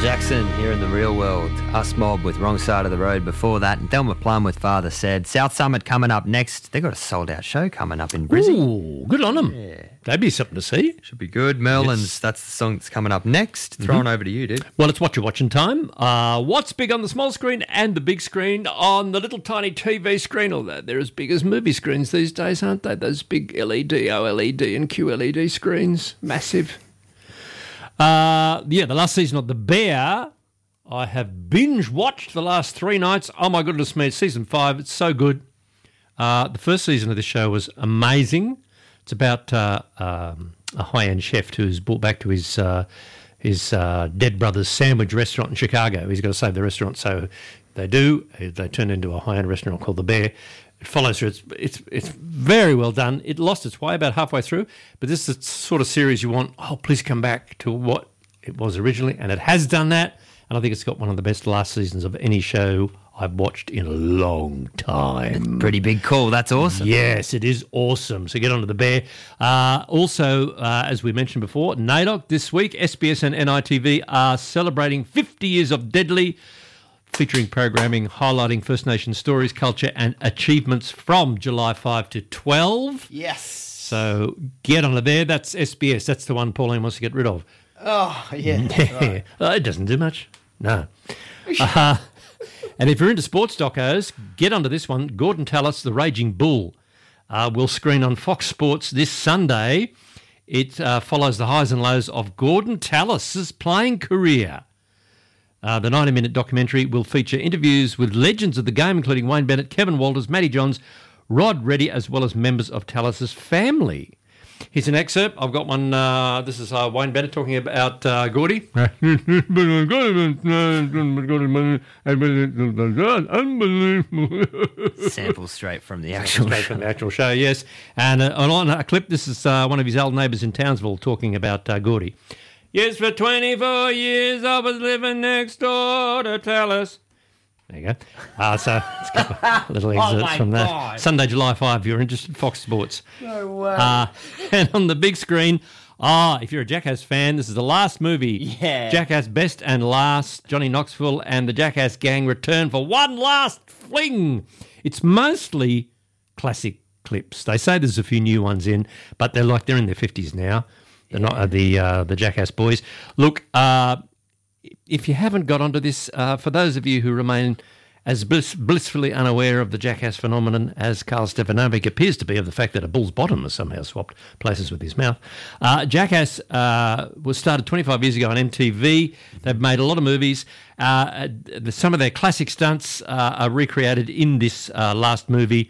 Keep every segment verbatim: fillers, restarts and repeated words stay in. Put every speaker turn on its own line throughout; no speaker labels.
Jackson here in the real world. Us Mob with Wrong Side of the Road before that. And Thelma Plum with Father Said. South Summit coming up next. They've got a sold-out show coming up in Brizzy.
Ooh, good on them. Yeah. That'd be something to see.
Should be good. Merlin's, yes. That's the song that's coming up next. Thrown mm-hmm. over to you, dude.
Well, it's what you're watching time. Uh, what's big on the small screen and the big screen on the little tiny T V screen? Although they're as big as movie screens these days, aren't they? Those big L E D, O L E D and Q L E D screens. Massive. Uh, yeah, the last season of The Bear, I have binge-watched the last three nights. Oh, my goodness me, it's season five. It's so good. Uh, the first season of this show was amazing. It's about uh, um, a high-end chef who's brought back to his uh, his uh, dead brother's sandwich restaurant in Chicago. He's got to save the restaurant, so they do. They turn into a high-end restaurant called The Bear. It follows through. It's, it's, it's very well done. It lost its way about halfway through, but this is the sort of series you want, oh, please come back to what it was originally, and it has done that. And I think it's got one of the best last seasons of any show I've watched in a long time.
Pretty big call. That's awesome.
Yes, it is awesome. So get on to The Bear. Uh, also, uh, as we mentioned before, N A D O C this week, S B S and N I T V are celebrating fifty years of Deadly, featuring programming highlighting First Nation stories, culture and achievements from July fifth to twelve.
Yes.
So get on to there. That's S B S. That's the one Pauline wants to get rid of.
Oh, yeah.
Right. uh, it doesn't do much. No. Uh, and if you're into sports docos, get onto this one. Gordon Tallis, The Raging Bull, uh, will screen on Fox Sports this Sunday. It uh, follows the highs and lows of Gordon Tallis's playing career. Uh, the ninety-minute documentary will feature interviews with legends of the game, including Wayne Bennett, Kevin Walters, Matty Johns, Rod Reddy, as well as members of Tallis's family. Here's an excerpt. I've got one. Uh, this is uh, Wayne Bennett talking about uh, Gordy.
Sample straight from the actual
straight from the actual show, yes. And uh, on a clip, this is uh, one of his old neighbours in Townsville talking about uh, Gordy. Yes, for twenty-four years I was living next door to Tallis. There you go. Uh, so it's got a little excerpt
oh
from that.
God.
Sunday, July fifth, if you're interested, Fox Sports.
No way.
Uh, and on the big screen, ah, if you're a Jackass fan, this is the last movie.
Yeah.
Jackass Best and Last. Johnny Knoxville and the Jackass gang return for one last fling. It's mostly classic clips. They say there's a few new ones in, but they're like they're in their fifties now. They're yeah. not uh, the uh, the Jackass boys. Look, uh, if you haven't got onto this, uh, for those of you who remain as bliss, blissfully unaware of the Jackass phenomenon as Carl Stefanovic appears to be of the fact that a bull's bottom has somehow swapped places with his mouth, uh, Jackass uh, was started twenty-five years ago on M T V. They've made a lot of movies. Uh, some of their classic stunts uh, are recreated in this uh, last movie.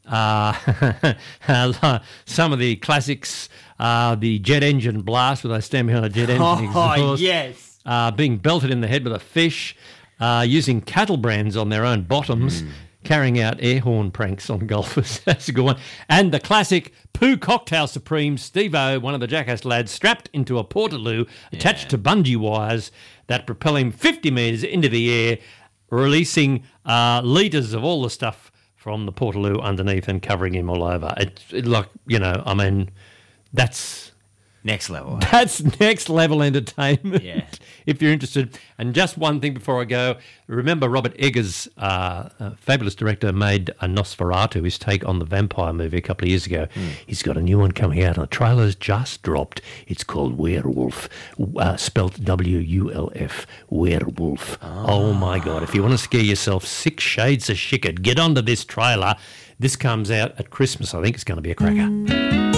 Uh, some of the classics, uh, the jet engine blast where they stand behind a jet engine
oh,
exhaust.
yes.
Uh, being belted in the head with a fish, uh, using cattle brands on their own bottoms, mm. carrying out air horn pranks on golfers. That's a good one. And the classic Pooh Cocktail Supreme, Steve-O, one of the Jackass lads, strapped into a portaloo yeah. attached to bungee wires that propel him fifty metres into the air, releasing uh, litres of all the stuff from the portaloo underneath and covering him all over. It's it, like, you know, I mean, that's...
Next level.
That's next level entertainment,
yeah.
if you're interested. And just one thing before I go, remember Robert Eggers, uh, a fabulous director, made a Nosferatu, his take on the vampire movie a couple of years ago. Mm. He's got a new one coming out, and the trailer's just dropped. It's called Werewolf, uh, spelt W U L F, Werewolf. Oh. oh, my God. If you want to scare yourself six shades of shikard, get onto this trailer. This comes out at Christmas. I think it's going to be a cracker.